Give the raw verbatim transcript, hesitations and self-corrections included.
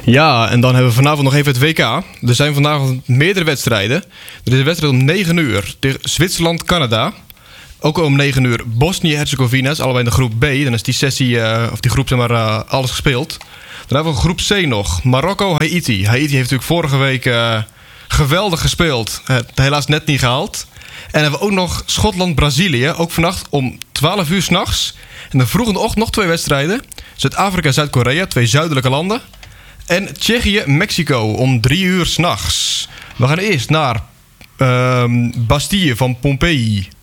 Ja, en dan hebben we vanavond nog even het W K. Er zijn vanavond meerdere wedstrijden. Er is een wedstrijd om negen uur tegen Zwitserland-Canada. Ook om negen uur Bosnië-Herzegovina, is allebei in de groep B. Dan is die sessie, uh, of die groep, zeg maar, uh, alles gespeeld. Dan hebben we groep C nog, Marokko-Haiti. Haiti heeft natuurlijk vorige week uh, geweldig gespeeld. Uh, helaas net niet gehaald. En dan hebben we ook nog Schotland-Brazilië, ook vannacht om twaalf uur 's nachts. En dan vroeg in de ochtend nog twee wedstrijden. Zuid-Afrika, Zuid-Korea, twee zuidelijke landen. En Tsjechië, Mexico om drie uur 's nachts. We gaan eerst naar uh, Bastille van Pompeii.